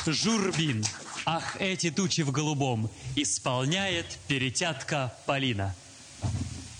Журбин. Ах, эти тучи в голубом. Исполняет перетятка Полина.